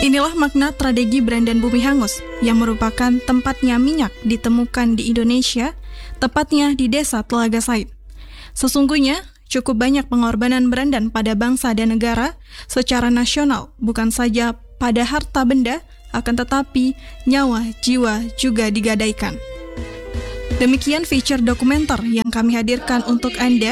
Inilah makna tragedi Brandan Bumi Hangus yang merupakan tempatnya minyak ditemukan di Indonesia, tepatnya di desa Telaga Said. Sesungguhnya, cukup banyak pengorbanan Brandan pada bangsa dan negara secara nasional, bukan saja pada harta benda, akan tetapi nyawa, jiwa juga digadaikan. Demikian feature dokumenter yang kami hadirkan untuk Anda